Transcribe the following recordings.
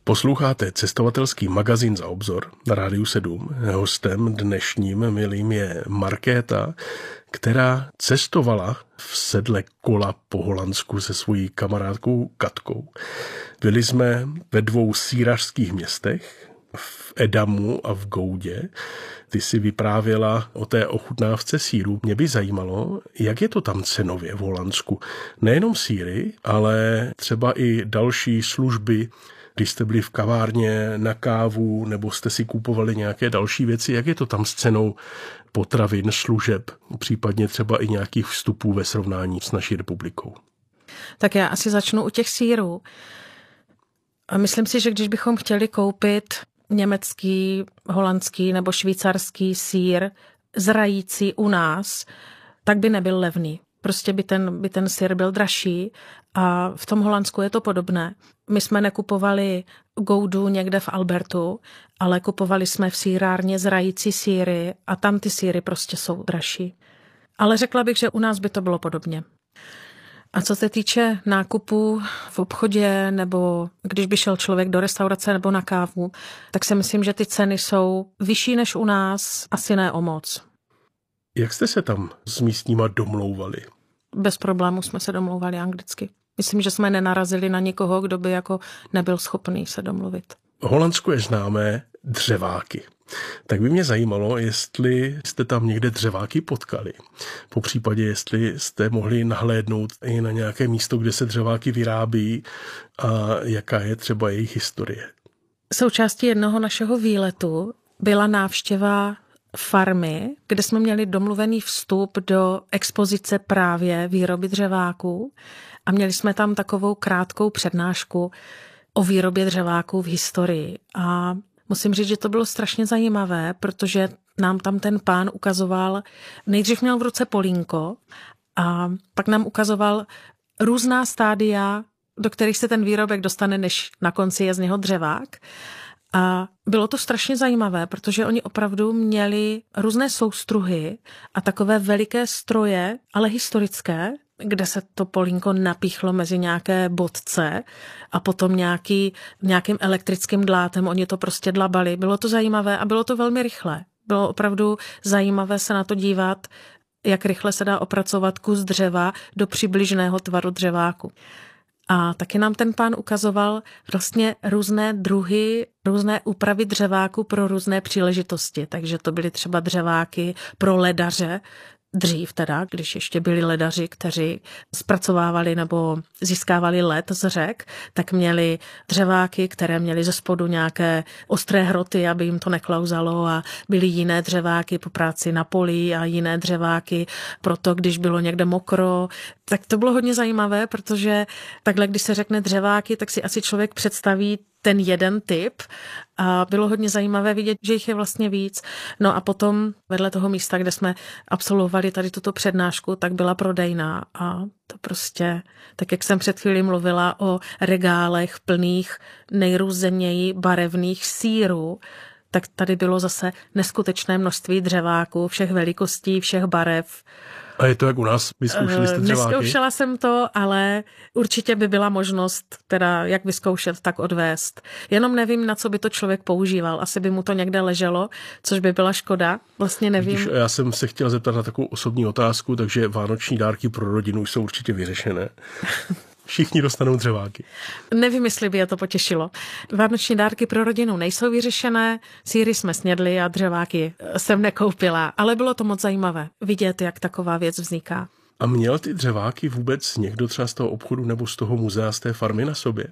Posloucháte cestovatelský magazín Za obzor na Rádiu 7. Hostem dnešním milým je Markéta, která cestovala v sedle kola po Holandsku se svojí kamarádkou Katkou. Byli jsme ve 2 sýrařských městech, v Edamu a v Goudě. Ty si vyprávěla o té ochutnávce sýru. Mě by zajímalo, jak je to tam cenově v Holandsku. Nejenom sýry, ale třeba i další služby, když jste byli v kavárně na kávu nebo jste si kupovali nějaké další věci, jak je to tam s cenou potravin, služeb, případně třeba i nějakých vstupů ve srovnání s naší republikou? Tak já asi začnu u těch sýrů. A myslím si, že když bychom chtěli koupit německý, holandský nebo švýcarský sýr zrající u nás, tak by nebyl levný. Prostě by ten sýr byl dražší a v tom Holandsku je to podobné. My jsme nekupovali Goudu někde v Albertu, ale kupovali jsme v sýrárně zrající sýry a tam ty sýry prostě jsou dražší. Ale řekla bych, že u nás by to bylo podobně. A co se týče nákupů v obchodě nebo když by šel člověk do restaurace nebo na kávu, tak si myslím, že ty ceny jsou vyšší než u nás, asi ne o moc. Jak jste se tam s místníma domlouvali? Bez problémů jsme se domlouvali anglicky. Myslím, že jsme nenarazili na někoho, kdo by jako nebyl schopný se domluvit. Holandsko je známé dřeváky. Tak by mě zajímalo, jestli jste tam někde dřeváky potkali. Popřípadě, jestli jste mohli nahlédnout i na nějaké místo, kde se dřeváky vyrábí a jaká je třeba jejich historie. Součástí jednoho našeho výletu byla návštěva farmy, kde jsme měli domluvený vstup do expozice právě výroby dřeváků a měli jsme tam takovou krátkou přednášku o výrobě dřeváků v historii. A musím říct, že to bylo strašně zajímavé, protože nám tam ten pán ukazoval, nejdřív měl v ruce polínko a pak nám ukazoval různá stádia, do kterých se ten výrobek dostane, než na konci je z něho dřevák. A bylo to strašně zajímavé, protože oni opravdu měli různé soustruhy a takové veliké stroje, ale historické, kde se to polínko napíchlo mezi nějaké bodce a potom nějakým elektrickým dlátem oni to prostě dlabali. Bylo to zajímavé a bylo to velmi rychle. Bylo opravdu zajímavé se na to dívat, jak rychle se dá opracovat kus dřeva do přibližného tvaru dřeváku. A taky nám ten pán ukazoval vlastně různé druhy, různé úpravy dřeváku pro různé příležitosti. Takže to byly třeba dřeváky pro ledaře, dřív teda, když ještě byli ledaři, kteří zpracovávali nebo získávali led z řek, tak měli dřeváky, které měly ze spodu nějaké ostré hroty, aby jim to neklouzalo, a byly jiné dřeváky po práci na poli a jiné dřeváky proto, když bylo někde mokro. Tak to bylo hodně zajímavé, protože takhle, když se řekne dřeváky, tak si asi člověk představí ten jeden typ a bylo hodně zajímavé vidět, že jich je vlastně víc. No a potom vedle toho místa, kde jsme absolvovali tady tuto přednášku, tak byla prodejna a to prostě, tak jak jsem před chvílí mluvila o regálech plných nejrůzněji barevných sýrů, tak tady bylo zase neskutečné množství dřeváků, všech velikostí, všech barev. A je to jak u nás? Vyzkoušeli jste dřeváky? Neskoušela jsem to, ale určitě by byla možnost teda jak vyzkoušet, tak odvést. Jenom nevím, na co by to člověk používal. Asi by mu to někde leželo, což by byla škoda. Vlastně nevím. Vidíš, já jsem se chtěl zeptat na takovou osobní otázku, takže vánoční dárky pro rodinu jsou určitě vyřešené. Všichni dostanou dřeváky. Nevím, jestli by je to potěšilo. Vánoční dárky pro rodinu nejsou vyřešené, sýry jsme snědli a dřeváky jsem nekoupila, ale bylo to moc zajímavé vidět, jak taková věc vzniká. A měl ty dřeváky vůbec někdo třeba z toho obchodu nebo z toho muzea, z té farmy na sobě?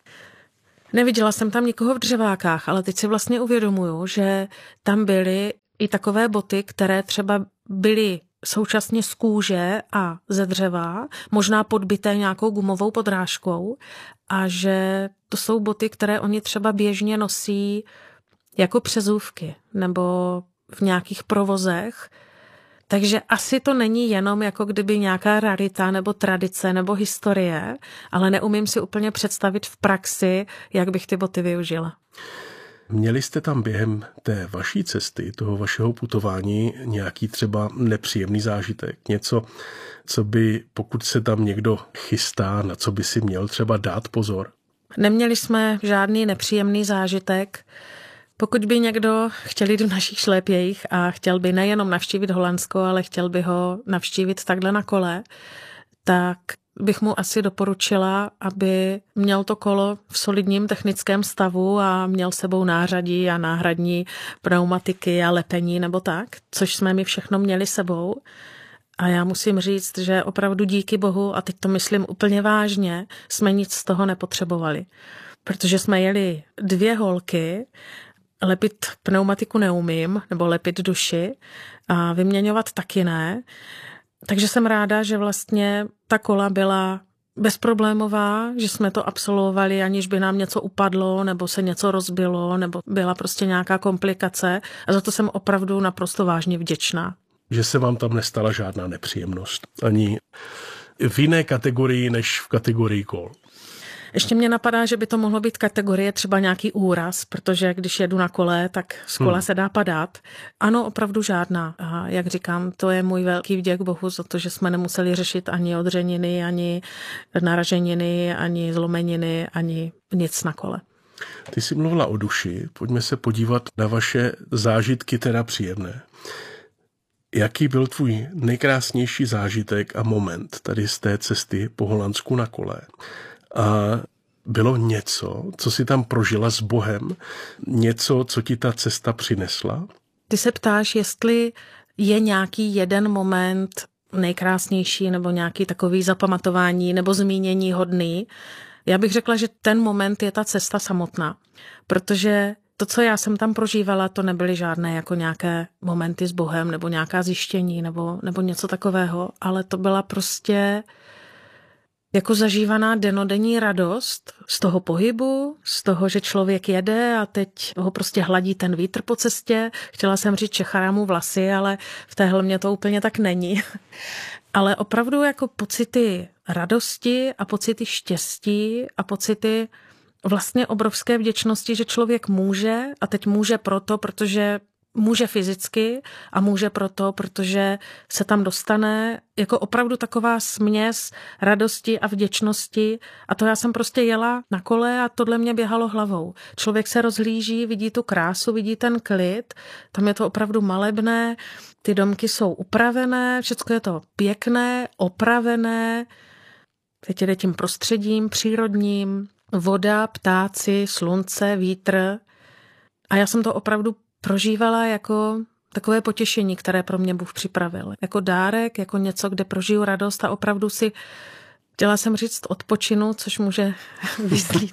Neviděla jsem tam nikoho v dřevákách, ale teď si vlastně uvědomuju, že tam byly i takové boty, které třeba byly současně z kůže a ze dřeva, možná podbité nějakou gumovou podrážkou, a že to jsou boty, které oni třeba běžně nosí jako přezůvky nebo v nějakých provozech. Takže asi to není jenom jako kdyby nějaká rarita nebo tradice nebo historie, ale neumím si úplně představit v praxi, jak bych ty boty využila. Měli jste tam během té vaší cesty, toho vašeho putování, nějaký třeba nepříjemný zážitek? Něco, co by, pokud se tam někdo chystá, na co by si měl třeba dát pozor? Neměli jsme žádný nepříjemný zážitek. Pokud by někdo chtěl jít v našich šlépějích a chtěl by nejenom navštívit Holandsko, ale chtěl by ho navštívit takhle na kole, tak bych mu asi doporučila, aby měl to kolo v solidním technickém stavu a měl sebou nářadí a náhradní pneumatiky a lepení nebo tak, což jsme my všechno měli sebou. A já musím říct, že opravdu díky Bohu, a teď to myslím úplně vážně, jsme nic z toho nepotřebovali. Protože jsme jeli 2 holky, lepit pneumatiku neumím, nebo lepit duši a vyměňovat taky ne. Takže jsem ráda, že vlastně ta kola byla bezproblémová, že jsme to absolvovali, aniž by nám něco upadlo, nebo se něco rozbilo, nebo byla prostě nějaká komplikace. A za to jsem opravdu naprosto vážně vděčná. Že se vám tam nestala žádná nepříjemnost, ani v jiné kategorii než v kategorii kol. Ještě mě napadá, že by to mohlo být kategorie třeba nějaký úraz, protože když jedu na kole, tak z kola se dá padat. Ano, opravdu žádná. A jak říkám, to je můj velký vděk Bohu za to, že jsme nemuseli řešit ani odřeniny, ani naraženiny, ani zlomeniny, ani nic na kole. Ty jsi mluvila o duši, pojďme se podívat na vaše zážitky teda příjemné. Jaký byl tvůj nejkrásnější zážitek a moment tady z té cesty po Holandsku na kole? A bylo něco, co si tam prožila s Bohem? Něco, co ti ta cesta přinesla? Ty se ptáš, jestli je nějaký jeden moment nejkrásnější nebo nějaký takový zapamatování nebo zmínění hodný. Já bych řekla, že ten moment je ta cesta samotná, protože to, co já jsem tam prožívala, to nebyly žádné jako nějaké momenty s Bohem nebo nějaká zjištění nebo něco takového, ale to byla prostě jako zažívaná dennodenní radost z toho pohybu, z toho, že člověk jede a teď ho prostě hladí ten vítr po cestě. Chtěla jsem říct, čechará mu vlasy, ale v téhle mě to úplně tak není. Ale opravdu jako pocity radosti a pocity štěstí a pocity vlastně obrovské vděčnosti, že člověk může a teď může proto, protože může fyzicky a může proto, protože se tam dostane jako opravdu taková směs radosti a vděčnosti a to já jsem prostě jela na kole a tohle mě běhalo hlavou. Člověk se rozhlíží, vidí tu krásu, vidí ten klid, tam je to opravdu malebné, ty domky jsou upravené, všechno je to pěkné, opravené, teď jde tím prostředím přírodním, voda, ptáci, slunce, vítr a já jsem to opravdu prožívala jako takové potěšení, které pro mě Bůh připravil. Jako dárek, jako něco, kde prožiju radost a opravdu si, chtěla jsem říct odpočinu, což může vyznít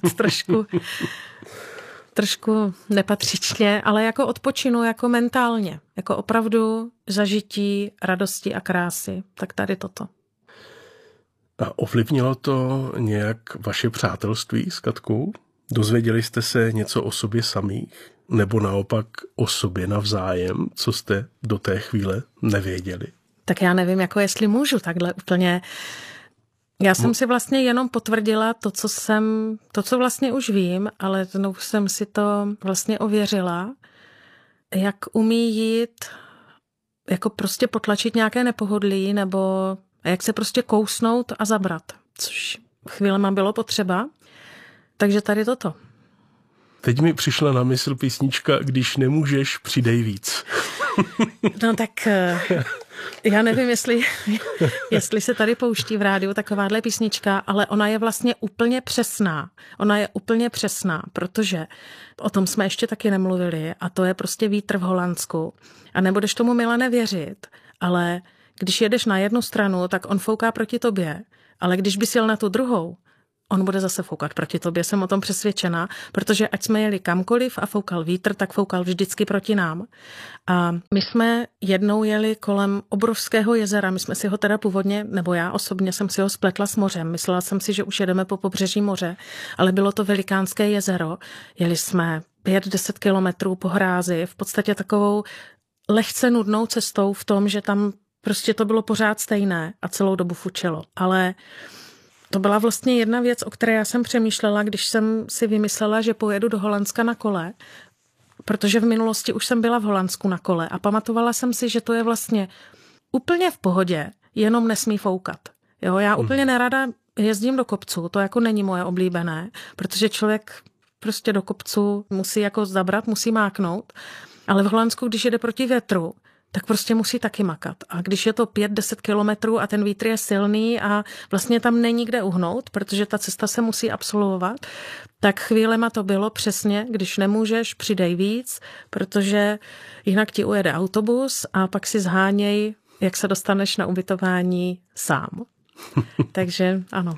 trošku nepatřičně, ale jako odpočinu, jako mentálně, jako opravdu zažití radosti a krásy. Tak tady toto. A ovlivnilo to nějak vaše přátelství s Katkou? Dozvěděli jste se něco o sobě samých? Nebo naopak o sobě navzájem, co jste do té chvíle nevěděli? Tak já nevím, jako jestli můžu takhle úplně. Já jsem si vlastně jenom potvrdila to, co vlastně už vím, ale znovu jsem si to vlastně ověřila, jak umí jít, jako prostě potlačit nějaké nepohodlí, nebo jak se prostě kousnout a zabrat, což chvílema bylo potřeba. Takže tady toto. Teď mi přišla na mysl písnička Když nemůžeš, přidej víc. No tak já nevím, jestli se tady pouští v rádiu takováhle písnička, ale ona je vlastně úplně přesná. Ona je úplně přesná, protože o tom jsme ještě taky nemluvili a to je prostě vítr v Holandsku. A nebudeš tomu, Milane, věřit, ale když jedeš na jednu stranu, tak on fouká proti tobě, ale když bys jel na tu druhou, on bude zase foukat proti tobě, jsem o tom přesvědčená, protože ať jsme jeli kamkoliv a foukal vítr, tak foukal vždycky proti nám. A my jsme jednou jeli kolem obrovského jezera, my jsme si ho teda původně, nebo já osobně jsem si ho spletla s mořem, myslela jsem si, že už jedeme po pobřeží moře, ale bylo to velikánské jezero, jeli jsme 5-10 kilometrů po hrázi, v podstatě takovou lehce nudnou cestou v tom, že tam prostě to bylo pořád stejné a celou dobu fučelo, ale to byla vlastně jedna věc, o které já jsem přemýšlela, když jsem si vymyslela, že pojedu do Holandska na kole, protože v minulosti už jsem byla v Holandsku na kole a pamatovala jsem si, že to je vlastně úplně v pohodě, jenom nesmí foukat. Jo, já úplně nerada jezdím do kopců, to jako není moje oblíbené, protože člověk prostě do kopců musí jako zabrat, musí máknout, ale v Holandsku, když jede proti větru, tak prostě musí taky makat. A když je to 5-10 kilometrů a ten vítr je silný a vlastně tam není kde uhnout, protože ta cesta se musí absolvovat, tak chvílema to bylo přesně, když nemůžeš, přidej víc, protože jinak ti ujede autobus a pak si zháněj, jak se dostaneš na ubytování sám. Takže ano.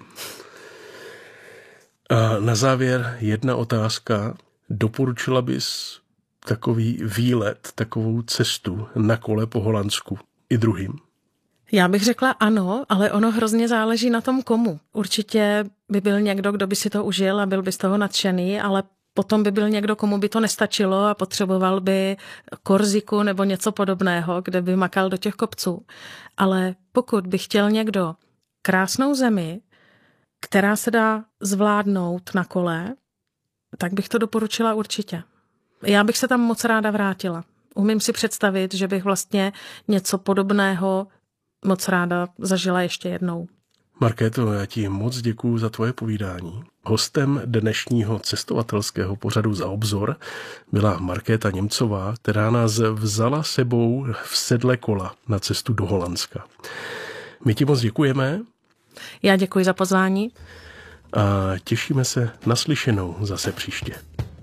A na závěr jedna otázka. Doporučila bys takový výlet, takovou cestu na kole po Holandsku i druhým? Já bych řekla ano, ale ono hrozně záleží na tom komu. Určitě by byl někdo, kdo by si to užil a byl by z toho nadšený, ale potom by byl někdo, komu by to nestačilo a potřeboval by Korziku nebo něco podobného, kde by makal do těch kopců. Ale pokud by chtěl někdo krásnou zemi, která se dá zvládnout na kole, tak bych to doporučila určitě. Já bych se tam moc ráda vrátila. Umím si představit, že bych vlastně něco podobného moc ráda zažila ještě jednou. Markéto, já ti moc děkuju za tvoje povídání. Hostem dnešního cestovatelského pořadu Za obzor byla Markéta Němcová, která nás vzala sebou v sedle kola na cestu do Holandska. My ti moc děkujeme. Já děkuji za pozvání. A těšíme se na slyšenou zase příště.